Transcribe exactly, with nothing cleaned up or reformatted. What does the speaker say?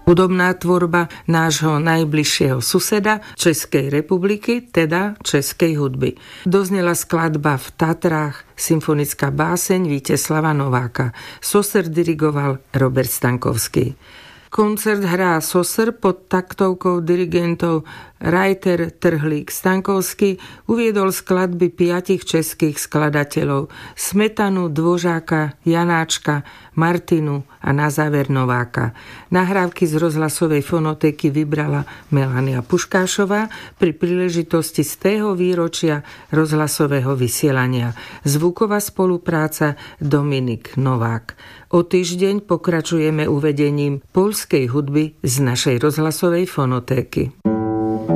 Hudobná tvorba nášho najbližšieho suseda Českej republiky, teda českej hudby. Doznela skladba V Tatrách, symfonická báseň Víteslava Nováka. Soser dirigoval Robert Stankovský. Koncert hrá Soser pod taktovkou dirigentov Reiter, Trhlík, Stankovský. Uviedol skladby piatich českých skladateľov: Smetanu, Dvořáka, Janáčka, Martinu a na záver Nováka. Nahrávky z rozhlasovej fonotéky vybrala Melania Puškášová pri príležitosti z tého výročia rozhlasového vysielania. Zvuková spolupráca Dominik Novák. O týždeň pokračujeme uvedením poľskej hudby z našej rozhlasovej fonotéky.